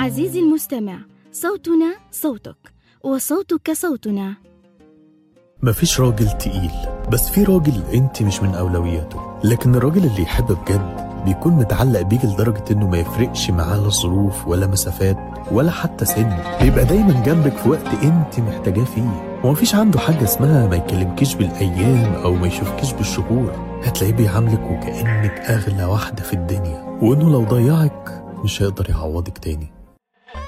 عزيزي المستمع، صوتنا صوتك وصوتك صوتنا. مفيش راجل تقيل، بس في راجل انت مش من اولوياته. لكن الراجل اللي يحب بجد بيكون متعلق بيك لدرجة انه ما يفرقش معاه لا ظروف ولا مسافات ولا حتى سن. بيبقى دايما جنبك في وقت انت محتاجاه فيه، ومفيش عنده حاجة اسمها ما يكلمكيش بالايام او ما يشوفكيش بالشهور. هتلاقيه بيعاملك وكأنك اغلى واحدة في الدنيا، وانه لو ضيعك مش هيقدر يعوضك تاني.